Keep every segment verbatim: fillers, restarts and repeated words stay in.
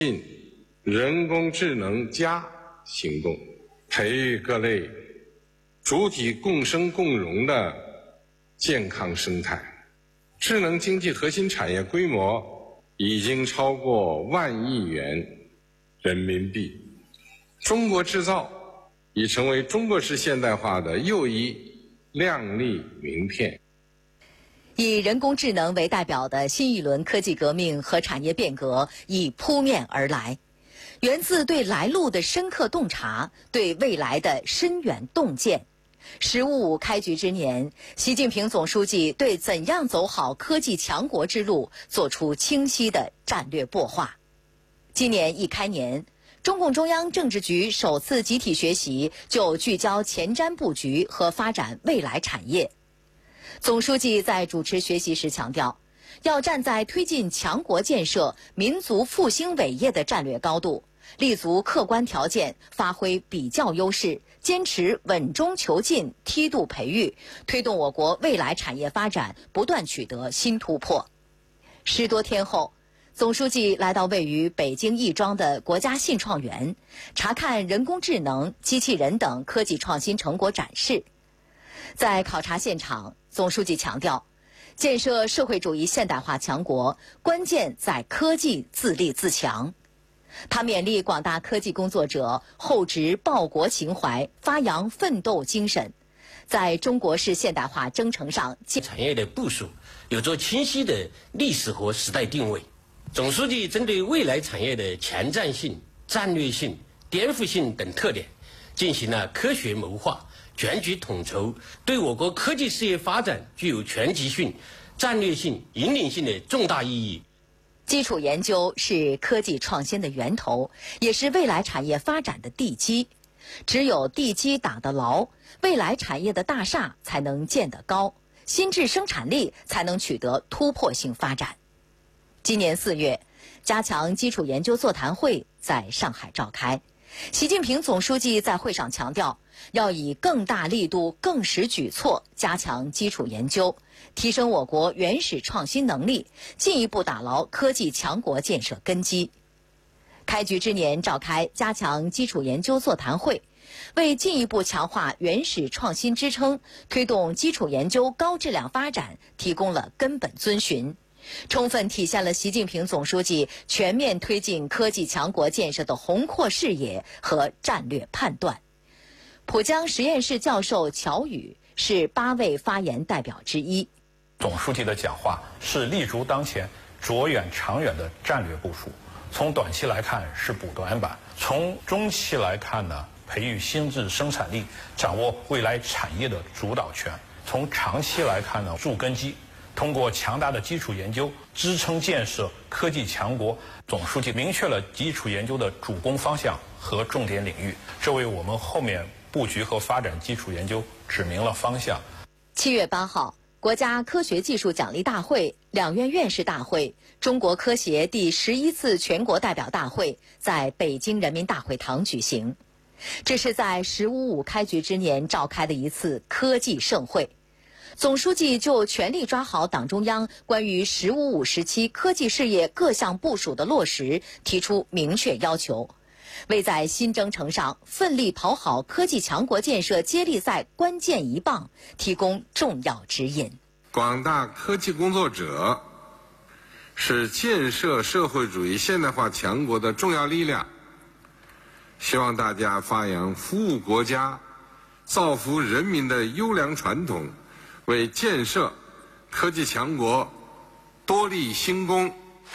进人工智能加行动，培育各类主体共生共荣的健康生态。智能经济核心产业规模已经超过万亿元人民币，中国制造已成为中国式现代化的又一亮丽名片。 以人工智能为代表的新一轮科技革命和产业变革已扑面而来，源自对来路的深刻洞察，对未来的深远洞见。十五五开局之年，习近平总书记对怎样走好科技强国之路作出清晰的战略擘画。今年一开年，中共中央政治局首次集体学习就聚焦前瞻布局和发展未来产业。总书记在主持学习时强调，要站在推进强国建设、民族复兴伟业的战略高度，立足客观条件，发挥比较优势，坚持稳中求进、梯度培育，推动我国未来产业发展不断取得新突破。十多天后，总书记来到位于北京亦庄的国家信创园，查看人工智能、机器人等科技创新成果展示。在考察现场，总书记强调，建设社会主义现代化强国，关键在科技自立自强。他勉励广大科技工作者厚植报国情怀，发扬奋斗精神，在中国式现代化征程上， 产业的部署有着清晰的历史和时代定位。总书记针对未来产业的前瞻性、战略性、颠覆性等特点，进行了科学谋划、全局统筹，对我国科技事业发展具有全局性、战略性、引领性的重大意义。 基础研究是科技创新的源头，也是未来产业发展的地基。只有地基打得牢，未来产业的大厦才能建得高，新质生产力才能取得突破性发展。今年四月，加强基础研究座谈会在上海召开。习近平总书记在会上强调，要以更大力度、更实举措加强基础研究，提升我国原始创新能力，进一步打牢科技强国建设根基。开局之年召开加强基础研究座谈会，为进一步强化原始创新支撑，推动基础研究高质量发展提供了根本遵循，充分体现了习近平总书记全面推进科技强国建设的宏阔视野和战略判断。浦江实验室教授乔宇是八位发言代表之一。 总书记的讲话是立足当前、着眼长远的战略部署。从短期来看是补短板，从中期来看呢，培育新质生产力，掌握未来产业的主导权；从长期来看呢，筑根基。通过强大的基础研究支撑建设科技强国，总书记明确了基础研究的主攻方向和重点领域，这为我们后面布局和发展基础研究指明了方向。 七月八号，国家科学技术奖励大会、两院院士大会、中国科协第十一次全国代表大会在北京人民大会堂举行。这是在“十五五”开局之年召开的一次科技盛会。总书记就全力抓好党中央关于“十五五”时期科技事业各项部署的落实提出明确要求，为在新征程上奋力跑好科技强国建设接力赛关键一棒提供重要指引。 广大科技工作者是建设社会主义现代化强国的重要力量，希望大家发扬服务国家、造福人民的优良传统，为建设科技强国多立新功。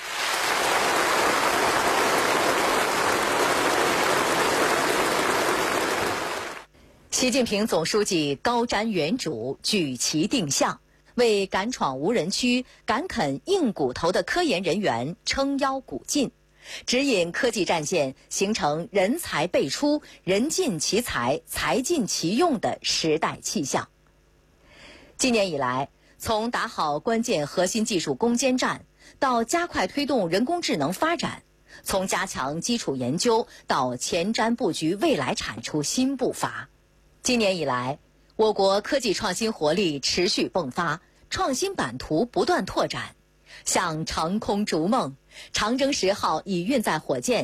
习近平总书记高瞻远瞩，举旗定向，为敢闯无人区、敢啃硬骨头的科研人员撑腰鼓劲，指引科技战线形成人才辈出、人尽其才、才尽其用的时代气象。今年以来，从打好关键核心技术攻坚战，到加快推动人工智能发展，从加强基础研究到前瞻布局未来产出新步伐。今年以来，我国科技创新活力持续迸发，创新版图不断拓展， 向长空逐梦。长征十号已运载火箭